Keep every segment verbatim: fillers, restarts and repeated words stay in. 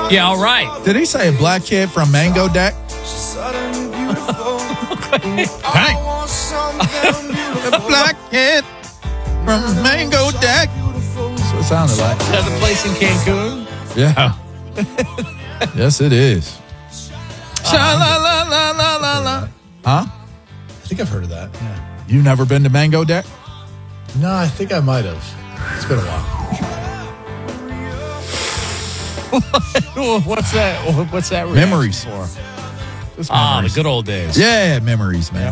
Yeah, all right. Did he say a black kid from Mango Deck? Hey. A black kid from Mango Deck. That's what it sounded like. Is that the place in Cancun? Yeah. Yes, it is. Sha-la-la-la-la-la-la. Huh? I think I've heard of that. Yeah. You never been to Mango Deck? No, I think I might have. It's been a while. What's that? What's that? Memories. For? Just Ah, the memories. good old days. Yeah, memories, man.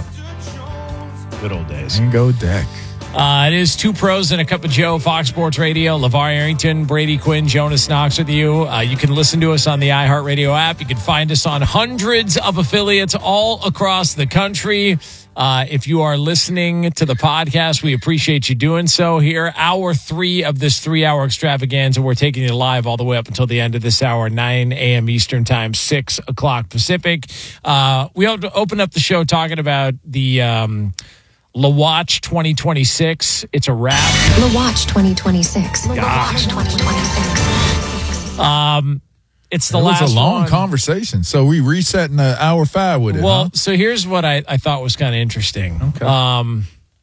Good old days. Mango Deck. Uh, it is Two Pros and a Cup of Joe, Fox Sports Radio. LeVar Arrington, Brady Quinn, Jonas Knox with you. Uh, you can listen to us on the iHeartRadio app. You can find us on hundreds of affiliates all across the country. Uh, if you are listening to the podcast, we appreciate you doing so here. Hour three of this three-hour extravaganza. We're taking you live all the way up until the end of this hour, nine a.m. Eastern Time, six o'clock Pacific. Uh, we open up the show talking about the... Um, La Watch twenty twenty-six. It's a wrap. La Watch twenty twenty-six. La Gosh. Watch twenty twenty-six. Um, it's the It last was a long one. conversation. So we resetting the hour five with it. Well, huh? so here's what I, I thought was kind of interesting. Okay. Um,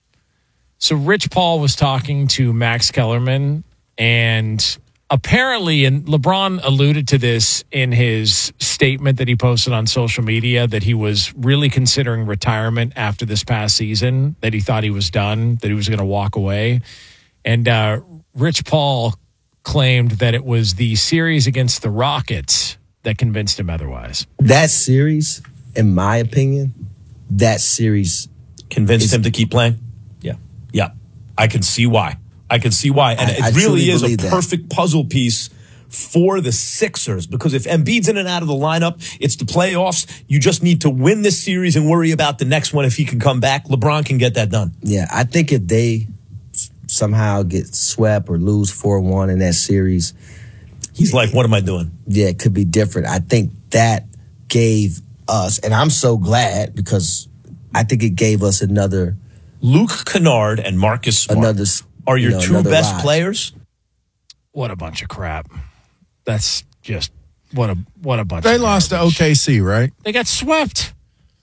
so Rich Paul was talking to Max Kellerman, and apparently, and LeBron alluded to this in his statement that he posted on social media, that he was really considering retirement after this past season, that he thought he was done, that he was going to walk away. And uh, Rich Paul claimed that it was the series against the Rockets that convinced him otherwise. That series, in my opinion, that series Convinced is- him to keep playing? Yeah. Yeah. I can see why. I can see why. And I- it I really truly is a believe that. perfect puzzle piece for the Sixers, because if Embiid's in and out of the lineup, it's the playoffs. You just need to win this series and worry about the next one if he can come back. LeBron can get that done. Yeah, I think if they s- somehow get swept or lose four one in that series, He's like, what am I doing? yeah, it could be different. I think that gave us, and I'm so glad because I think it gave us another Luke Kennard and Marcus Smart another s- are your you know, two another best ride. players. What a bunch of crap. That's just what a what a bunch They of lost to garbage. O K C, right? They got swept.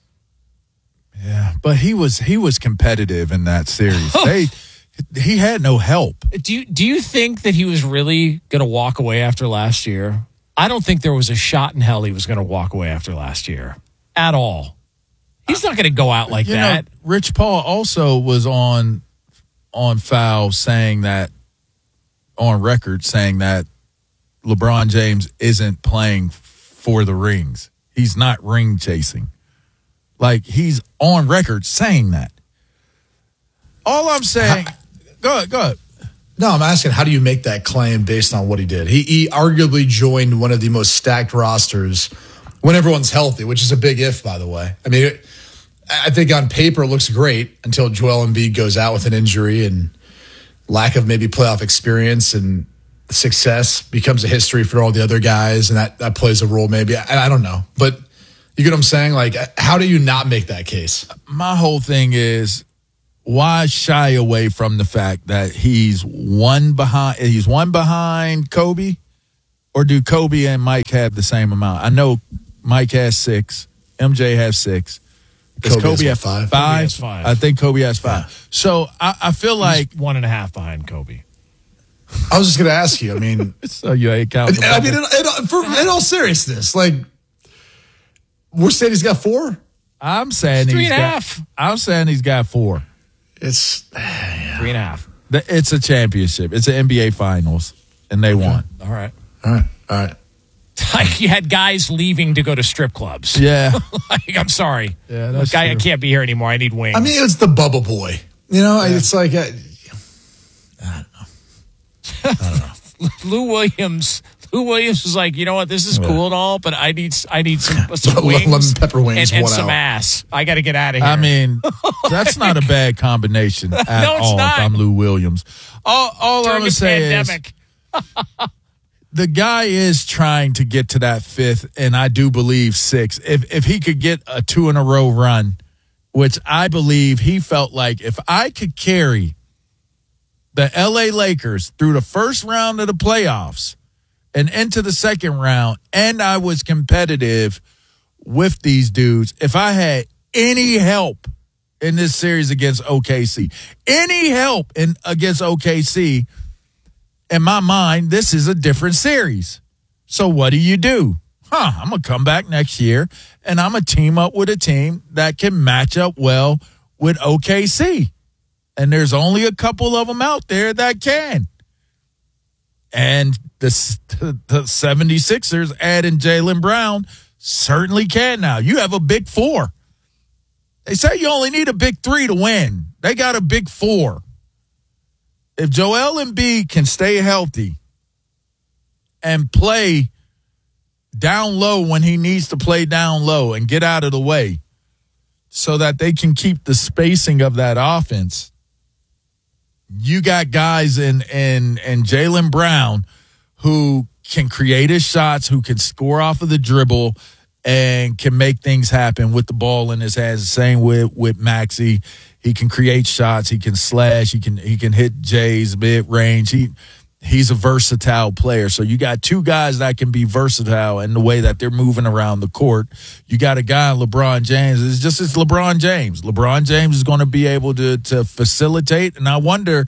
Yeah, but he was he was competitive in that series. they he had no help. Do you do you think that he was really going to walk away after last year? I don't think there was a shot in hell he was going to walk away after last year at all. He's not going to go out like you that. know, Rich Paul also was on on foul saying that on record saying that LeBron James isn't playing for the rings. He's not ring chasing. Like, he's on record saying that. All I'm saying, go ahead, go ahead. No, I'm asking, how do you make that claim based on what he did? He, he arguably joined one of the most stacked rosters when everyone's healthy, which is a big if, by the way. I mean, it, I think on paper it looks great until Joel Embiid goes out with an injury and lack of maybe playoff experience and success becomes a history for all the other guys, and that, that plays a role maybe. I, I don't know. But you get what I'm saying? Like, how do you not make that case? My whole thing is, why shy away from the fact that he's one behind he's one behind Kobe? Or do Kobe and Mike have the same amount? I know Mike has six, M J has six. Does Kobe Kobe, has have what, five? five? Kobe has five. I think Kobe has five. Yeah. So I, I feel like He's one and a half behind Kobe. I was just going to ask you. I mean, so you ain't counting. I mean, in, in, for, in all seriousness, like, we're saying he's got four? I'm saying It's three he's and a got, half. I'm saying he's got four. It's Three and a half. The- It's a championship. It's an N B A Finals, and they won. All right. all right, all right. Like, you had guys leaving to go to strip clubs. Yeah. Like, I'm sorry. Yeah, that's Look, I, I true. can't be here anymore. I need wings. I mean, it's the bubble boy. You know, it's like, uh, I don't know. Lou Williams. Lou Williams was like, you know what? This is cool and all, but I need I need some some Lemon wings, pepper wings, and, and one some out. ass. I got to get out of here. I mean, that's not a bad combination at No, it's all not. if I'm Lou Williams. All, all I'm during going the to say is pandemic. the guy is trying to get to that fifth, and I do believe six. If if he could get a two in a row run, which I believe he felt like if I could carry the L A Lakers through the first round of the playoffs, and into the second round, and I was competitive with these dudes, if I had any help in this series against O K C, any help in against O K C, in my mind, this is a different series. So what do you do? Huh, I'm going to come back next year, and I'm going to team up with a team that can match up well with O K C. And there's only a couple of them out there that can. And the, the seventy-sixers adding Jaylen Brown certainly can now. You have a big four. They say you only need a big three to win. They got a big four. If Joel Embiid can stay healthy and play down low when he needs to play down low and get out of the way so that they can keep the spacing of that offense, you got guys in in, in Jaylen Brown who can create his shots, who can score off of the dribble and can make things happen with the ball in his hands. The same with, with Maxey. He can create shots. He can slash. He can he can hit J's mid range. He he's a versatile player. So you got two guys that can be versatile in the way that they're moving around the court. You got a guy, LeBron James. It's just it's LeBron James. LeBron James is going to be able to to facilitate. And I wonder,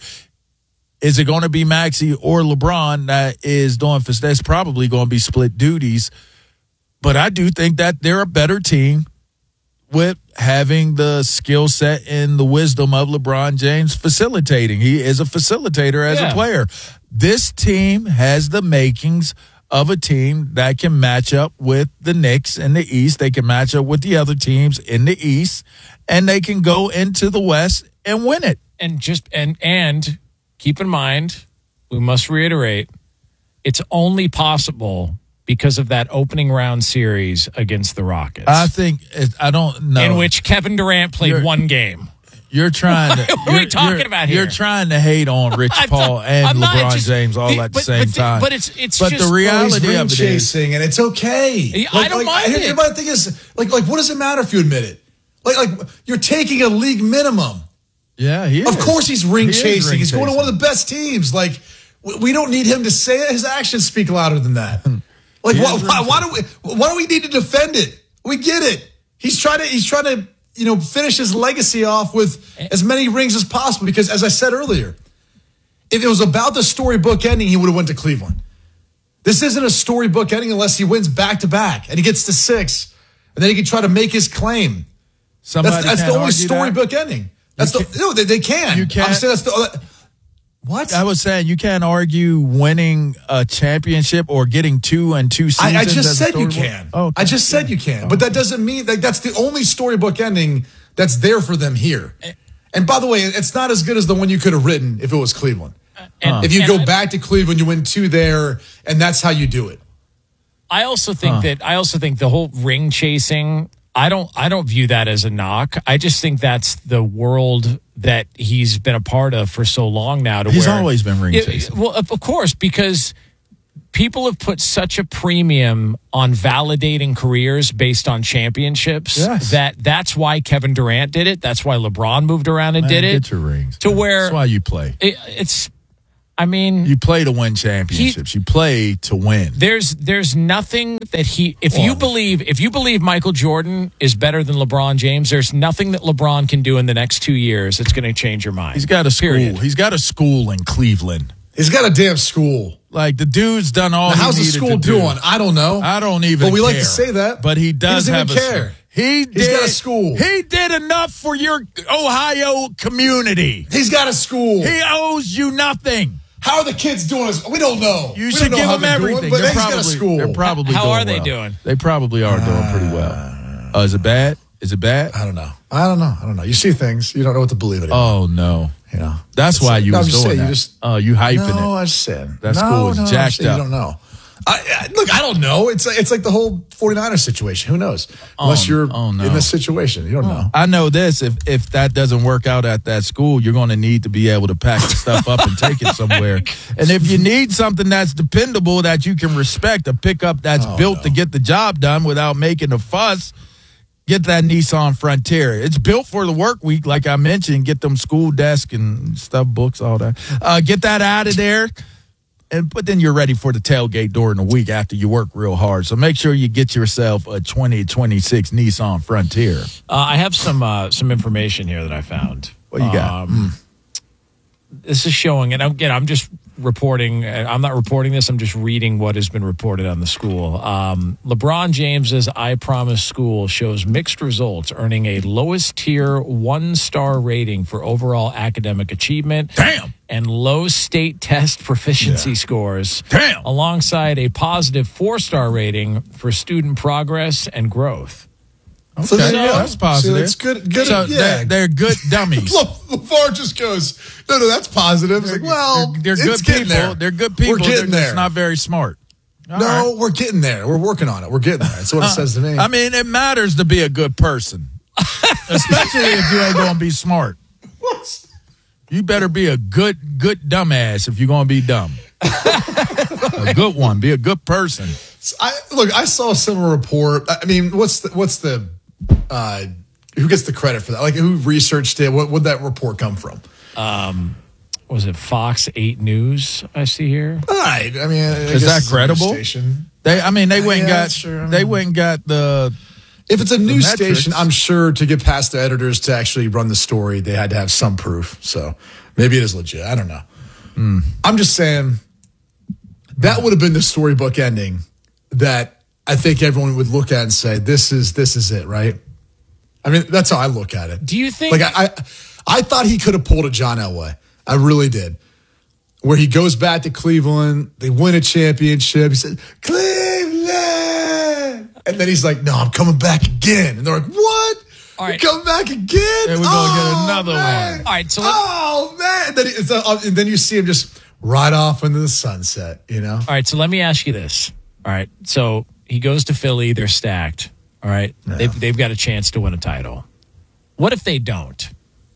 is it going to be Maxey or LeBron that is doing? That's probably going to be split duties. But I do think that they're a better team with having the skill set and the wisdom of LeBron James facilitating. He is a facilitator as Yeah. a player. This team has the makings of a team that can match up with the Knicks in the East. They can match up with the other teams in the East, and they can go into the West and win it. And just and and keep in mind, we must reiterate, it's only possible because of that opening round series against the Rockets, I think it, I don't know in which Kevin Durant played You're- one game. You're trying to. What are we you're- talking you're- about here? You're trying to hate on Rich I'm Paul not- and I'm not, LeBron just- James all the- at the but- same but the- time. but it's- it's but just- the well, Well, he's reality ring of it is, chasing, and it's okay. I don't mind I, it. My thing is, like, like, what does it matter if you admit it? Like, like you're taking a league minimum. yeah, he is. Of course, he's ring He is chasing. ring He's going to chasing. one of the best teams. Like, we we don't need him to say it. His actions speak louder than that. Like, He why, is ring why, why do we? Why do we need to defend it? We get it. He's trying to. He's trying to. You know, finish his legacy off with as many rings as possible. Because, as I said earlier, if it was about the storybook ending, he would have went to Cleveland. This isn't a storybook ending unless he wins back to back and he gets to six, and then he can try to make his claim. Somebody That's, that's can't the only argue that. storybook ending. That's You the can't- no, they, they can. you can't- I'm saying that's the what I was saying you can't argue winning a championship or getting two and two seasons. I, I just as a said you storybook. can. Oh, okay. I just said you can, but that doesn't mean like that's the only storybook ending that's there for them here. And by the way, it's not as good as the one you could have written if it was Cleveland. And, If you and go I- back to Cleveland, you win two there, and that's how you do it. I also think that I also think the whole ring chasing, I don't I don't view that as a knock. I just think that's the world that he's been a part of for so long now. To He's where, always been ring Yeah, chasing. well, of of course, because people have put such a premium on validating careers based on championships Yes. that that's why Kevin Durant did it. That's why LeBron moved around and Man, did it. Get your rings. To man. where- That's why you play. It- it's, I mean, You play to win championships. you play to win. There's there's nothing that he if you Well- believe if you believe Michael Jordan is better than LeBron James, there's nothing that LeBron can do in the next two years that's going to change your mind. He's got a school. Period. He's got a school in Cleveland. He's got a damn school. Like the dude's done all. Now, he how's the needed school to do. doing? I don't know. I don't even. But we like care. to say that. But he does He doesn't have even a care. school. He He's did, got a school. He did enough for your Ohio community. He's got a school. He owes you nothing. How are the kids doing? We don't know. You We should don't know give how them they're doing, everything. but they're he's probably, got a school. They're probably How doing are they well. doing? They probably are doing pretty well. Uh, is it bad? Is it bad? I don't know. I don't know. I don't know. You see things. You don't know what to believe anymore. Oh no. You know. That's why you No, was I'm just doing saying, that. you just- Oh, you hyping no, it. I just said. That no, school is no, I'm jacked saying up. You don't know. I, I, look, I don't know. It's like, it's like the whole 49ers situation. Who knows? Unless Oh, you're oh, no. in this situation. You don't know. I know this. If if that doesn't work out at that school, you're going to need to be able to pack the stuff up and take it somewhere. And if you need something that's dependable that you can respect, a pickup that's Oh, built no. to get the job done without making a fuss, get that Nissan Frontier. It's built for the work week, like I mentioned. Get them school desk and stuff, books, all that. Uh, get that out of there. and but then you're ready for the tailgate during the week after you work real hard. So make sure you get yourself a twenty twenty-six Nissan Frontier. Uh, I have some uh, some information here that I found. What you got? Um, This is showing, and again, I'm just reporting. I'm not reporting this. I'm just reading what has been reported on the school. Um, LeBron James's I Promise School shows mixed results, earning a lowest tier one star rating for overall academic achievement. Damn. And low state test proficiency Yeah. scores. Damn. Alongside a positive four star rating for student progress and growth. So Okay, there you yeah, go. that's positive. See, that's good. Good. So yeah. they're, they're good dummies. Le- LeVar just goes, no, no, that's positive. It's like, well, they're, they're it's good getting people. there. They're good people. We're getting they're there. just not very smart. All no, right. we're getting there. We're working on it. We're getting there. That's what it says to me. I mean, it matters to be a good person, especially if you ain't gonna be smart. What? You better be a good, good dumbass if you're gonna be dumb. A good one. Be a good person. I, look, I saw a similar report. I mean, what's the, what's the, uh, who gets the credit for that? Like, who researched it? What would that report come from? Um, was it Fox eight News? I see here. All right. I mean, I Is guess that it's a news credible? station. They, I mean, they went and Yeah, got, sure, I mean- they went and got the. If it's a The news metrics. station, I'm sure to get past the editors to actually run the story, they had to have some proof. So maybe it is legit. I don't know. Hmm. I'm just saying that would have been the storybook ending that I think everyone would look at and say, "This is this is it," right? I mean, that's how I look at it. Do you think? Like I, I, I thought he could have pulled a John Elway. I really did. Where he goes back to Cleveland, they win a championship. He said, "Cleveland," and then he's like, "No, I'm coming back again." And they're like, "What? All right. You're coming back again? Yeah, we're gonna get another man. one." All right, so let- oh man!" And then, he, it's, uh, and then you see him just ride off into the sunset. You know. All right, so let me ask you this. All right, so he goes to Philly. They're stacked. All right, they've, they've got a chance to win a title. What if they don't?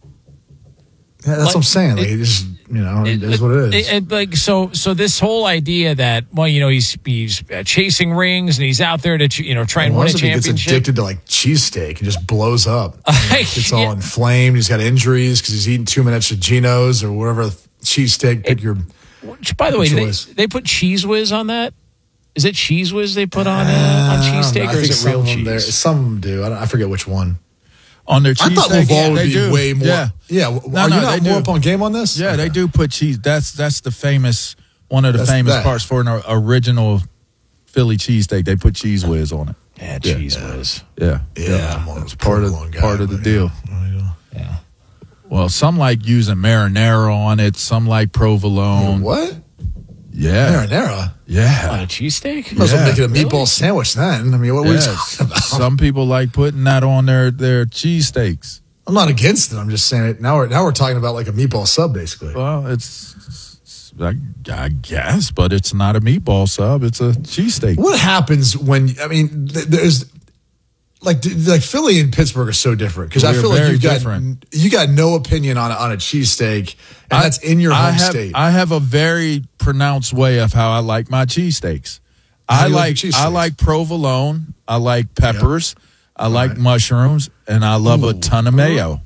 Yeah, that's Like, what I'm saying. Like, it- it just, you know, it is what it is. It- it- like so, so this whole idea that well, you know, he's he's uh, chasing rings and he's out there to ch- you know try and What win a if he gets championship. addicted to like cheesesteak and just blows up? Gets all Yeah. inflamed. He's got injuries because he's eating too many extra Geno's or whatever cheesesteak. Pick your. Which, by the way, Good do they, choice. they put cheese whiz on that. Is it cheese whiz they put on uh, on I don't know. cheesesteak, I or think is it some real of them there- cheese? Some of them do. I, don't, I forget which one. On their I cheese thought steak, LeVar yeah, would they be do. way more. Yeah, Yeah. w- No, Are no, you not they more do. up on game on this? yeah, Okay. they do put cheese. That's that's the famous one of the That's famous that. parts for an original Philly cheesesteak. They put cheese whiz on it. Yeah, cheese whiz. Yeah, Yeah, I'm on It's part of provolone guy, part of the but, deal. yeah. Yeah. Well, some like using marinara on it. Some like provolone. What? Yeah, Marinara? On yeah. a cheesesteak? Might as well Yeah. make it a meatball Really? sandwich then. I mean, what were we Yeah. talking about? Some people like putting that on their their cheesesteaks. I'm not against it. I'm just saying it. Now we're now we're talking about like a meatball sub, basically. Well, it's, it's I, I guess, but it's not a meatball sub. It's a cheesesteak. What happens when I mean, th- there's like like Philly and Pittsburgh are so different because I We're feel like very you've got different. you got no opinion on a- on a cheesesteak, and that's in your I home have, state. I have a very pronounced way of how I like my cheesesteaks. How I do you like like your I cheesesteaks? like provolone. I like peppers. I like right. mushrooms, and I love a Ooh. ton of mayo.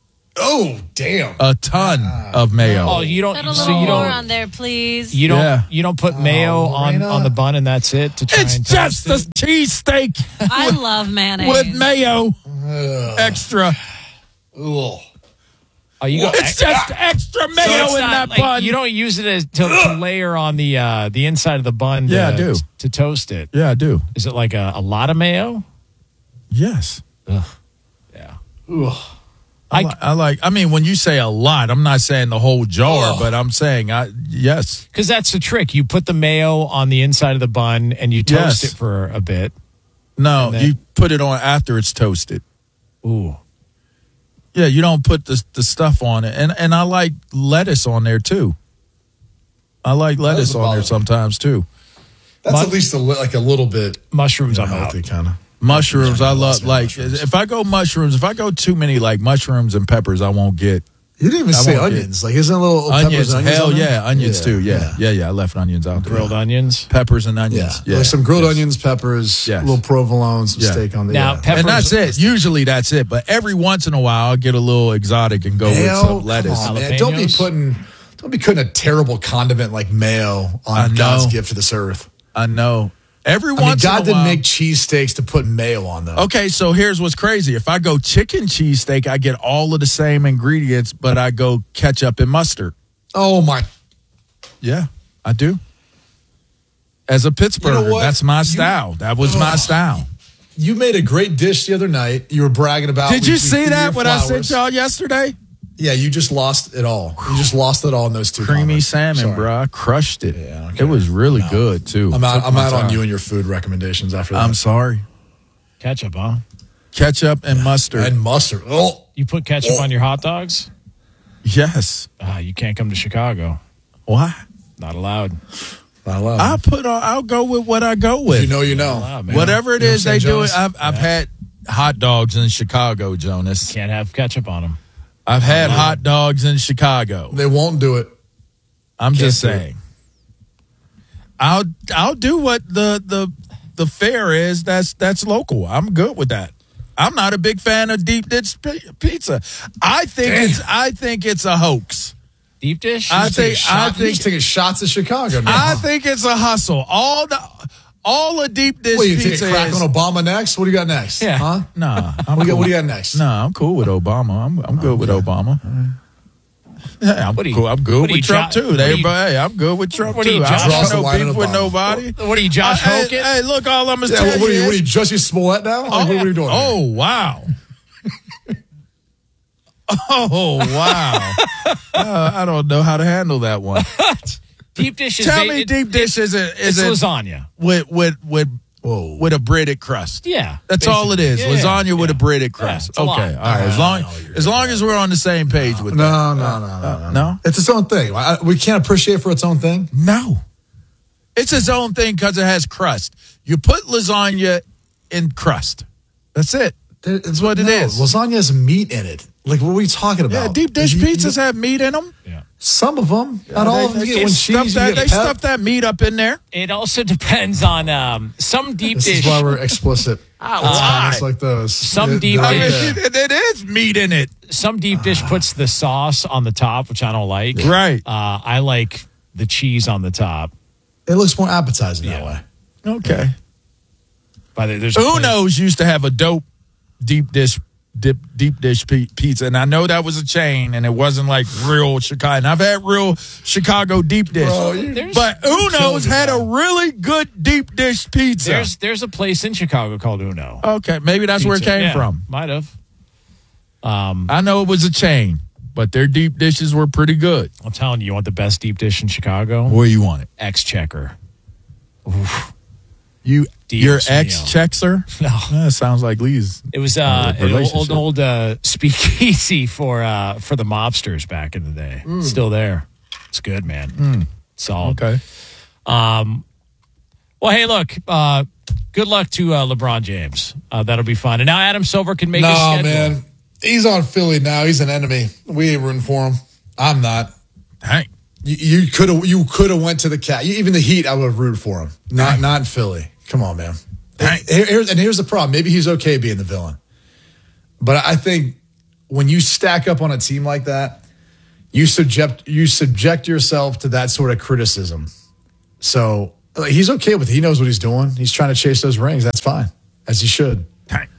oh damn! A ton of mayo. Oh, you don't. Put a So little you more don't. on there, please. You don't. Yeah. You don't put mayo on, Lorena. on the bun, and that's it. To try it's and just toast a cheesesteak I love mayonnaise. with mayo extra. Ugh. Oh, you go. It's just extra So mayo it's in not that like- bun. You don't use it as to, to layer on the uh, the inside of the bun. To, Yeah, I do. to toast it. Yeah, I do. Is it like a, a lot of mayo? Yes. Yeah. Ugh. I, I- li- I like. I mean, when you say a lot, I'm not saying the whole jar, Oh. but I'm saying I yes. Because that's the trick. You put the mayo on the inside of the bun and you toast Yes. it for a bit. No, And then- you put it on after it's toasted. Ooh. Yeah, you don't put the the stuff on it, and and I like lettuce on there too. I like lettuce doesn't on there bother me. sometimes too. That's Mon- at least a li- like a little bit Mushrooms, I'm out. healthy, kind of. Mushrooms, I love. Mushrooms. Like if I go mushrooms, if I go too many like mushrooms and peppers, I won't get You didn't even I say won't get- onions. Like, isn't a little onions. peppers and onions Hell on there? yeah, onions too. Yeah, yeah, yeah. I left onions out there. Grilled onions. peppers and Yeah. onions. Like some grilled Yes. onions, peppers, Yes. a little provolone, some Yeah. steak on the Now, yeah. pep- And that's Peppers. it. Usually that's it. But every once in a while, I'll get a little exotic and go with Mayo? some lettuce. Come on, man. Don't be Jalapenos? putting Don't be putting a terrible condiment like mayo I on know. God's gift to this earth. I know. Every I mean, once God in a didn't while. make cheesesteaks to put mayo on them. Okay, so here's what's crazy. If I go chicken cheesesteak, I get all of the same ingredients, but I go ketchup and mustard. Oh, my. Yeah, I do. As a Pittsburgher, You know what? that's my You- style. That was my Ugh. style. You made a great dish the other night. You were bragging about. Did we- you we see threw that your what I sent flowers. y'all yesterday? Yeah, you just lost it all. You just lost it all in those two. Creamy comments. salmon, Sorry. bro. I crushed it. Yeah, okay. It was really good, too. I'm out. Took I'm my out on time. you and your food recommendations after that. I'm sorry. Ketchup, huh? Ketchup and mustard. And mustard. Oh, You put ketchup Oh. on your hot dogs? Yes. Ah, you can't come to Chicago. Why? Not allowed. I love. I'll put on, I'll go with what I go with. You know, you know. Allowed, man. Whatever it You know is what I'm they saying, do it. Jonas? I've, I've had hot dogs in Chicago, Jonas. Can't have ketchup on them. I've had hot dogs in Chicago. They won't do it. I'm just do it. saying. I'll I'll do what the the the fare is. That's that's local. I'm good with that. I'm not a big fan of deep dish pi- pizza. I think Damn. it's I think it's a hoax. Deep dish? I Just taking think shot- I you're think just taking shots at Chicago now. I think it's a hustle. All the all the deep dish What, you take pizza a crack is. on Obama next? What do you got next? Yeah. Huh? Nah, I'm What do you got- cool. what do you got next? Nah, I'm cool with Obama. I'm I'm good with Obama. Yeah, I'm What do you- cool. I'm good what do with you Trump jo- too. what do They, you- hey, I'm good with Trump what do too. you, I Josh- don't Draws the have line no on beef with Obama. nobody. What are you, Josh Uh, hey, Hogan? Hey, look, all I'm gonna Yeah, tell what, what, are you you, what are you, is- Jussie Smollett now? Like, what are we doing? Oh wow. Oh wow. uh, I don't know how to handle that one. Deep dish is Tell ba- me, it- deep dish is it It's is it lasagna. with with with Whoa. with a breaded crust? Yeah. That's all it is. basically. Yeah, Lasagna yeah, with yeah. a breaded Yeah, crust. it's a lot. Okay, all right. As long as long as we're on the same page with that. No, no, no, no, no. No? It's its own thing. I, we can't appreciate it for its own thing. No. It's its own thing because it has crust. You put lasagna in crust. That's it. That's what it no, is. Lasagna has meat in it. Like, what are we talking about? Yeah, deep dish You- you- pizzas have meat in them. Yeah. Some of them. Not all of them. They, You they get one stuff cheese, that, you they get pep. stuff that meat up in there. It also depends on um, some deep This dish. is why we're explicit. Ah, It's why? comments like those. Some They're- deep they're I mean, right there. it, it is meat in it. Some deep dish puts the sauce on the top, which I don't like. Right. Uh, I like the cheese on the top. It looks more appetizing that Yeah. way. Okay. By the, there's a place- Uno's used to have a dope deep dish dip, deep dish pi- pizza, and I know that was a chain, and it wasn't like real Chicago. And I've had real Chicago deep dish, Bro, you- There's- but Uno's killing me had a now. really good deep dish pizza. There's there's a place in Chicago called Uno. Okay, maybe that's where it Pizza. came Yeah, from. Might have. I know it was a chain, but their deep dishes were pretty good. I'm telling you, you want the best deep dish in Chicago? Where you want it? Exchequer. You Dios your mío. ex checks her? No. That sounds like Lee's. It was uh, Uh, an old, relationship. old uh, speakeasy for uh, for the mobsters back in the day. Mm. Still there. It's good, man. Solid. Okay. Well, hey, look. Uh, good luck to uh, LeBron James. Uh, that'll be fun. And now Adam Silver can make his No, schedule. man. He's on Philly now. He's an enemy. We ain't rooting for him. I'm not. Dang. You could have you could have went to the cat. Even the Heat, I would have rooted for him. Not not in Philly. Come on, man. Here- here's- and here's the problem. Maybe he's okay being the villain, but I think when you stack up on a team like that, you subject you subject yourself to that sort of criticism. So like, he's okay with it. He knows what he's doing. He's trying to chase those rings. That's fine, as he should. Dang.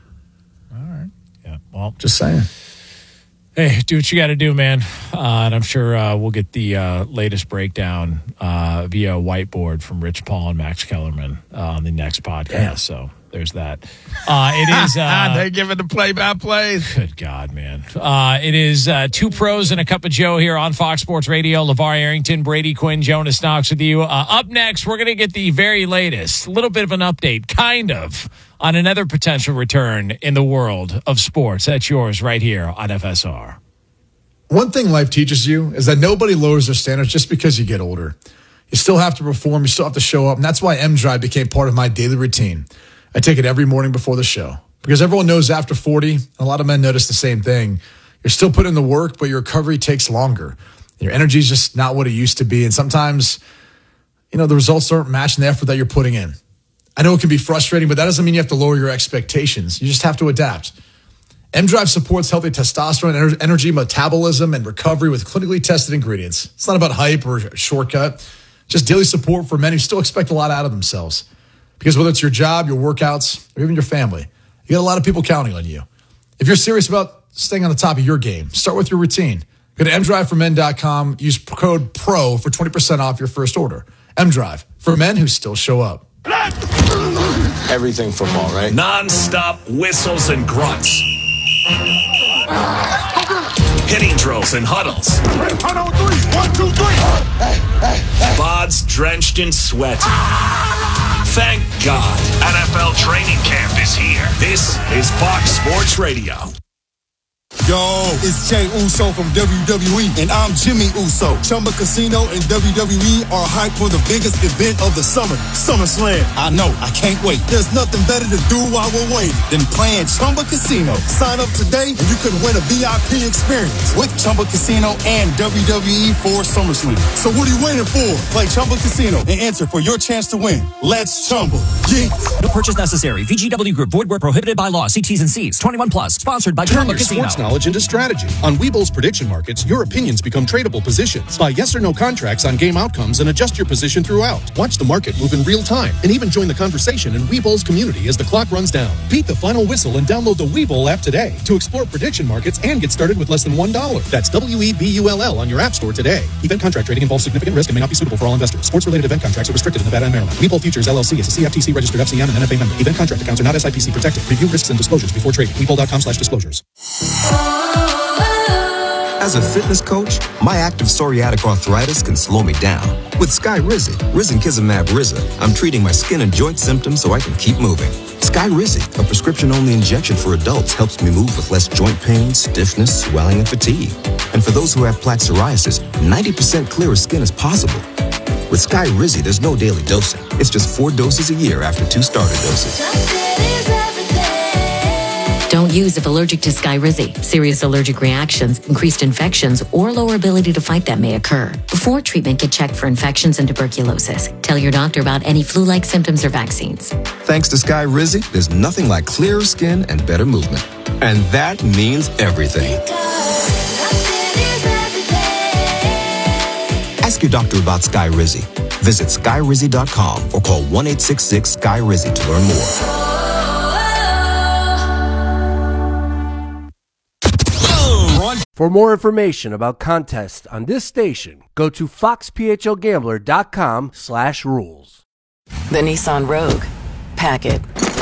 Yeah. Well, Just saying. hey, do what you got to do, man. Uh, and I'm sure uh, we'll get the uh, latest breakdown uh, via whiteboard from Rich Paul and Max Kellerman uh, on the next podcast. Damn. So there's that. Uh, it is. Uh, they give it the play by play. Good God, man. Uh, it is uh, two pros and a cup of Joe here on Fox Sports Radio. LeVar Arrington, Brady Quinn, Jonas Knox with you. Uh, up next, we're going to get the very latest, a little bit of an update, kind of, on another potential return in the world of sports. That's yours right here on F S R. One thing life teaches you is that nobody lowers their standards just because you get older. You still have to perform. You still have to show up. And that's why M-Drive became part of my daily routine. I take it every morning before the show because everyone knows after forty, and a lot of men notice the same thing. You're still putting in the work, but your recovery takes longer. Your energy is just not what it used to be. And sometimes, you know, the results aren't matching the effort that you're putting in. I know it can be frustrating, but that doesn't mean you have to lower your expectations. You just have to adapt. M-Drive supports healthy testosterone, ener- energy, metabolism, and recovery with clinically tested ingredients. It's not about hype or a shortcut, just daily support for men who still expect a lot out of themselves. Because whether it's your job, your workouts, or even your family, you got a lot of people counting on you. If you're serious about staying on the top of your game, start with your routine. Go to m drive for men dot com, use code PRO for twenty percent off your first order. M-Drive, for men who still show up. Everything football, right? Non-stop whistles and grunts. Hitting drills and huddles. One, two, three. Bods drenched in sweat. Thank God. N F L training camp is here. This is Fox Sports Radio. Yo, it's Jay Uso from W W E, and I'm Jimmy Uso. Chumba Casino and W W E are hyped for the biggest event of the summer, SummerSlam. I know, I can't wait. There's nothing better to do while we're waiting than playing Chumba Casino. Sign up today, and you could win a V I P experience with Chumba Casino and W W E for SummerSlam. So what are you waiting for? Play Chumba Casino and enter for your chance to win. Let's Chumba. Yeah. No purchase necessary. V G W Group. Void where prohibited by law. See T's and C's. twenty-one plus. Sponsored by Turn Chumba your Casino. Sports knowledge into strategy. On Webull's prediction markets, your opinions become tradable positions. Buy yes or no contracts on game outcomes and adjust your position throughout. Watch the market move in real time and even join the conversation in Webull's community as the clock runs down. Beat the final whistle and download the Webull app today to explore prediction markets and get started with less than one dollar. That's W E B U L L on your app store today. Event contract trading involves significant risk and may not be suitable for all investors. Sports-related event contracts are restricted in Nevada and Maryland. Webull Futures L L C is a C F T C registered F C M and N F A member. Event contract accounts are not S I P C protected. Review risks and disclosures before trading. Webull.com slash disclosures. As a fitness coach, my active psoriatic arthritis can slow me down. With Skyrizi, Risankizumab Riza, I'm treating my skin and joint symptoms so I can keep moving. Skyrizi, a prescription-only injection for adults, helps me move with less joint pain, stiffness, swelling, and fatigue. And for those who have plaque psoriasis, ninety percent clearer skin is possible. With Skyrizi, there's no daily dosing. It's just four doses a year after two starter doses. Don't use if allergic to Skyrizi. Serious allergic reactions, increased infections, or lower ability to fight them may occur. Before treatment, get checked for infections and tuberculosis. Tell your doctor about any flu-like symptoms or vaccines. Thanks to Skyrizi, there's nothing like clearer skin and better movement. And that means everything. Ask your doctor about Skyrizi. Visit Skyrizi dot com or call one eight six six Sky Rizi to learn more. For more information about contests on this station, go to fox p h l gambler dot com slash rules. The Nissan Rogue. Pack it.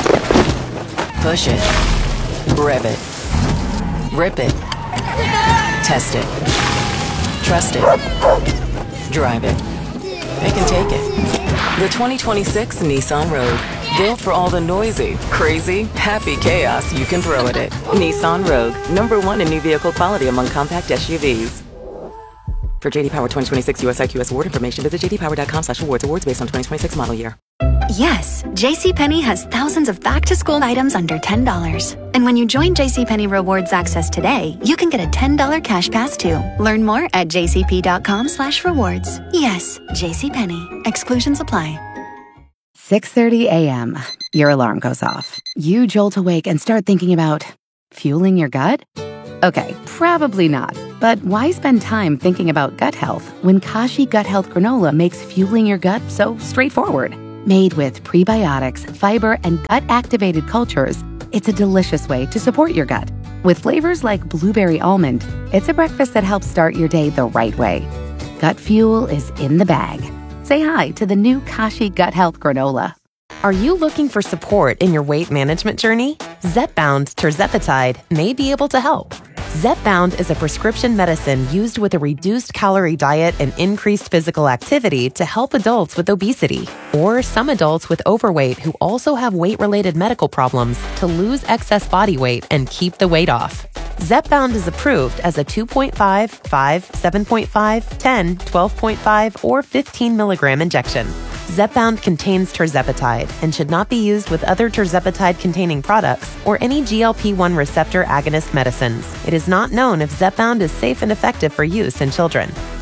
Push it. Rev it. Rip it. Test it. Trust it. Drive it. They can take it. The twenty twenty-six Nissan Rogue. Built for all the noisy, crazy, happy chaos you can throw at it. Nissan Rogue, number one in new vehicle quality among compact S U Vs. For J D Power twenty twenty-six U S I Q S award information, visit j d power dot com slash awards. Awards based on twenty twenty-six model year. Yes, JCPenney has thousands of back-to-school items under ten dollars. And when you join JCPenney Rewards Access today, you can get a ten dollars cash pass too. Learn more at j c p dot com slash rewards. Yes, JCPenney. Exclusions apply. six thirty a.m. Your alarm goes off. You jolt awake and start thinking about fueling your gut? Okay, probably not. But why spend time thinking about gut health when Kashi Gut Health Granola makes fueling your gut so straightforward? Made with prebiotics, fiber, and gut-activated cultures, it's a delicious way to support your gut. With flavors like blueberry almond, it's a breakfast that helps start your day the right way. Gut fuel is in the bag. Say hi to the new Kashi Gut Health Granola. Are you looking for support in your weight management journey? Zepbound Tirzepatide may be able to help. Zepbound is a prescription medicine used with a reduced calorie diet and increased physical activity to help adults with obesity or some adults with overweight who also have weight-related medical problems to lose excess body weight and keep the weight off. Zepbound is approved as a two point five, five, seven point five, ten, twelve point five, or fifteen milligram injection. Zepbound contains tirzepatide and should not be used with other tirzepatide-containing products or any G L P one receptor agonist medicines. It is not known if Zepbound is safe and effective for use in children.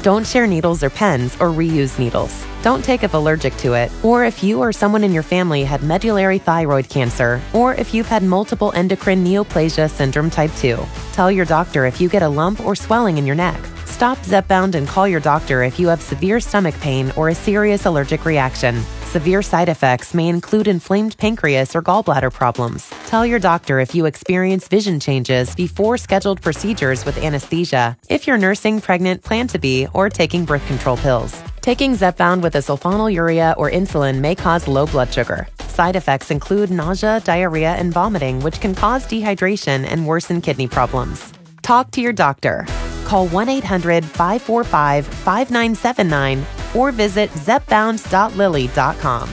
Don't share needles or pens or reuse needles. Don't take if allergic to it, or if you or someone in your family had medullary thyroid cancer, or if you've had multiple endocrine neoplasia syndrome type two. Tell your doctor if you get a lump or swelling in your neck. Stop Zepbound and call your doctor if you have severe stomach pain or a serious allergic reaction. Severe side effects may include inflamed pancreas or gallbladder problems. Tell your doctor if you experience vision changes before scheduled procedures with anesthesia, if you're nursing, pregnant, plan to be, or taking birth control pills. Taking Zepbound with a sulfonylurea or insulin may cause low blood sugar. Side effects include nausea, diarrhea, and vomiting, which can cause dehydration and worsen kidney problems. Talk to your doctor. Call one eight hundred five four five five nine seven nine or visit zepbound dot lilly dot com.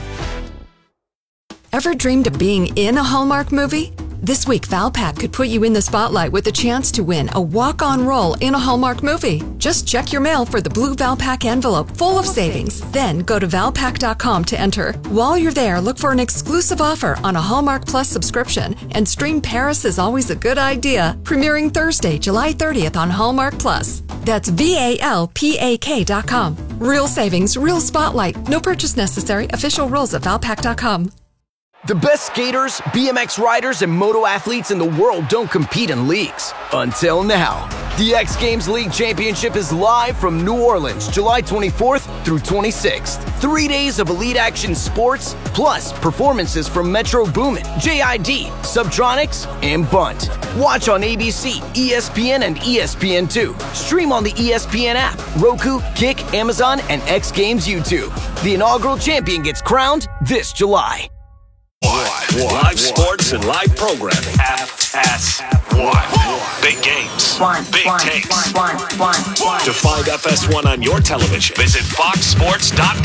Ever dreamed of being in a Hallmark movie? This week, Valpak could put you in the spotlight with a chance to win a walk-on role in a Hallmark movie. Just check your mail for the blue Valpak envelope full of savings. Then go to valpak dot com to enter. While you're there, look for an exclusive offer on a Hallmark Plus subscription and stream Paris is Always a Good Idea, premiering Thursday, July thirtieth on Hallmark Plus. That's V A L P A K dot com. Real savings, real spotlight. No purchase necessary. Official rules at valpak dot com. The best skaters, B M X riders, and moto athletes in the world don't compete in leagues. Until now. The X Games League Championship is live from New Orleans, July twenty-fourth through twenty-sixth. Three days of elite action sports, plus performances from Metro Boomin, J I D, Subtronics, and Bunt. Watch on A B C, E S P N, and E S P N two. Stream on the E S P N app, Roku, Kick, Amazon, and X Games YouTube. The inaugural champion gets crowned this July. Live sports and live programming. F S one. Big games. Big takes. To find F S one on your television, visit fox sports dot com.